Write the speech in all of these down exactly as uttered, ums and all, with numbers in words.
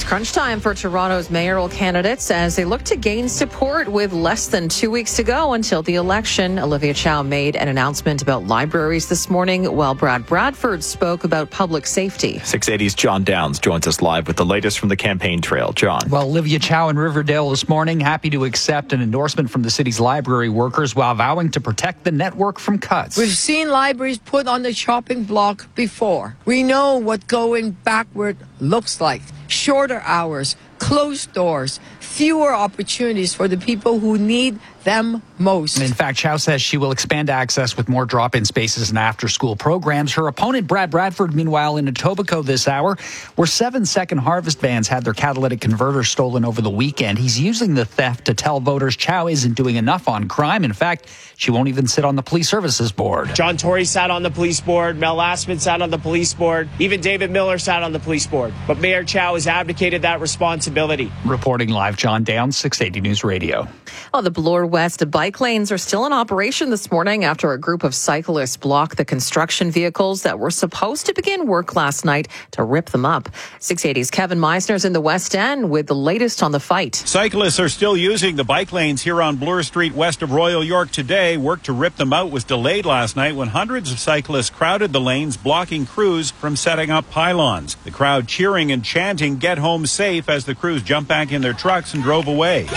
crunch time for Toronto's mayoral candidates as they look to gain support with less than two weeks to go until the election. Olivia Chow made an announcement about libraries this morning, while Brad Bradford spoke about public safety. six eighty's John Downs joins us live with the latest from the campaign trail. John. Well, Olivia Chow in Riverdale this morning, happy to accept an endorsement from the city's library workers while vowing to protect the network from cuts. We've seen libraries put on the chopping block before. We know what going backward looks like. Shorter hours, closed doors, fewer opportunities for the people who need them most. In fact, Chow says she will expand access with more drop-in spaces and after-school programs. Her opponent, Brad Bradford, meanwhile, in Etobicoke this hour, where seven Second Harvest vans had their catalytic converters stolen over the weekend. He's using the theft to tell voters Chow isn't doing enough on crime. In fact, she won't even sit on the police services board. John Tory sat on the police board. Mel Lastman sat on the police board. Even David Miller sat on the police board. But Mayor Chow has abdicated that responsibility. Reporting live, John Downs, six eighty News Radio. Well, the Bloor West bike lanes are still in operation this morning after a group of cyclists blocked the construction vehicles that were supposed to begin work last night to rip them up. six eighty's Kevin Meisner's in the West End with the latest on the fight. Cyclists are still using the bike lanes here on Bloor Street west of Royal York today. Work to rip them out was delayed last night when hundreds of cyclists crowded the lanes, blocking crews from setting up pylons. The crowd cheering and chanting, "Get home safe," as the crews jumped back in their trucks and drove away.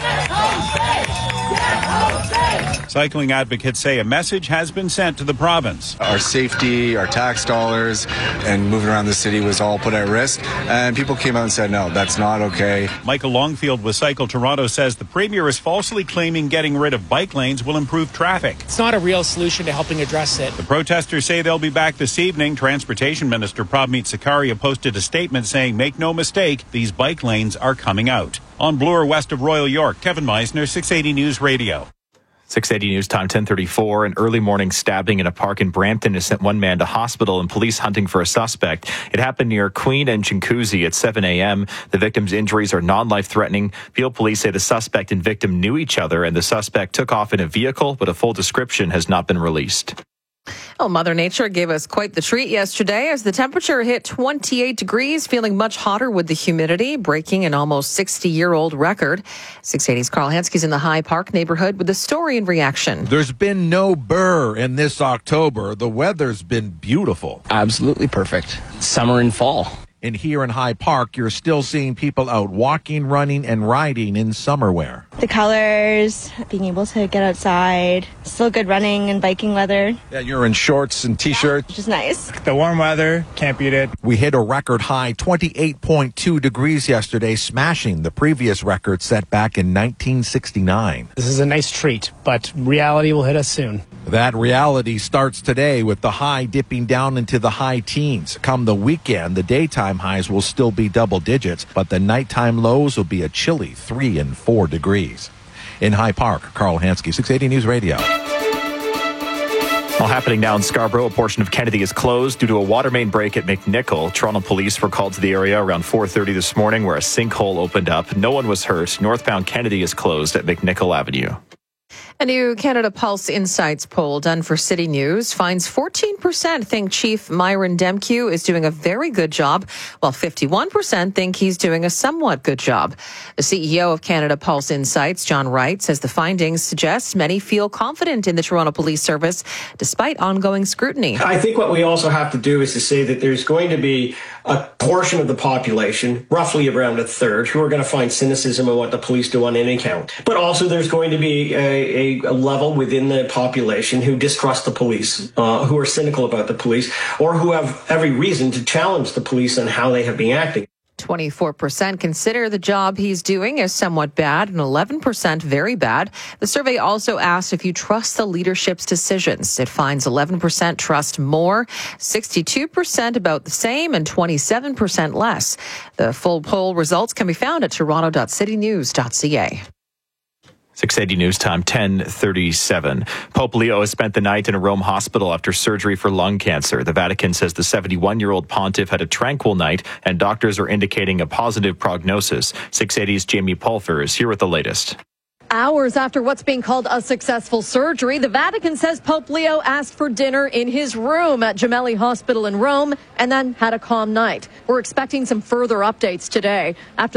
Cycling advocates say a message has been sent to the province. Our safety, our tax dollars, and moving around the city was all put at risk, and people came out and said, no, that's not okay. Michael Longfield with Cycle Toronto says the Premier is falsely claiming getting rid of bike lanes will improve traffic. It's not a real solution to helping address it. The protesters say they'll be back this evening. Transportation Minister Prabmeet Sakaria posted a statement saying, make no mistake, these bike lanes are coming out. On Bloor west of Royal York, Kevin Meisner, six eighty News Radio. six eighty News Time, ten thirty-four. An early morning stabbing in a park in Brampton has sent one man to hospital and police hunting for a suspect. It happened near Queen and Chinguacousy at seven a.m. The victim's injuries are non-life-threatening. Peel police say the suspect and victim knew each other and the suspect took off in a vehicle, but a full description has not been released. Well, Mother Nature gave us quite the treat yesterday as the temperature hit twenty-eight degrees, feeling much hotter with the humidity, breaking an almost sixty-year-old record. six eighty's Carl Hansky's in the High Park neighborhood with a story and reaction. There's been no burr in this October. The weather's been beautiful. Absolutely perfect. Summer and fall. And here in High Park, you're still seeing people out walking, running, and riding in summer wear. The colors, being able to get outside, still good running and biking weather. Yeah, you're in shorts and T-shirts. Which is nice. The warm weather, can't beat it. We hit a record high twenty-eight point two degrees yesterday, smashing the previous record set back in nineteen sixty-nine. This is a nice treat, but reality will hit us soon. That reality starts today with the high dipping down into the high teens. Come the weekend, the daytime highs will still be double digits, but the nighttime lows will be a chilly three and four degrees. In High Park, Carl Hansky, six eighty News Radio. All happening now in Scarborough, a portion of Kennedy is closed due to a water main break at McNichol. Toronto police were called to the area around four thirty this morning where a sinkhole opened up. No one was hurt. Northbound Kennedy is closed at McNichol Avenue. A new Canada Pulse Insights poll done for City News finds fourteen percent think Chief Myron Demkiw is doing a very good job, while fifty-one percent think he's doing a somewhat good job. The C E O of Canada Pulse Insights, John Wright, says the findings suggest many feel confident in the Toronto Police Service despite ongoing scrutiny. I think what we also have to do is to say that there's going to be a portion of the population, roughly around a third, who are going to find cynicism in what the police do on any count. But also there's going to be a, a A, a level within the population who distrust the police, uh, who are cynical about the police, or who have every reason to challenge the police on how they have been acting. twenty-four percent consider the job he's doing as somewhat bad and eleven percent very bad. The survey also asks if you trust the leadership's decisions. It finds eleven percent trust more, sixty-two percent about the same, and twenty-seven percent less. The full poll results can be found at toronto dot city news dot c a. six eighty News Time, ten thirty-seven. Pope Leo has spent the night in a Rome hospital after surgery for lung cancer. The Vatican says the seventy-one-year-old pontiff had a tranquil night, and doctors are indicating a positive prognosis. six eighty's Jamie Pulfer is here with the latest. Hours after what's being called a successful surgery, the Vatican says Pope Leo asked for dinner in his room at Gemelli Hospital in Rome and then had a calm night. We're expecting some further updates today after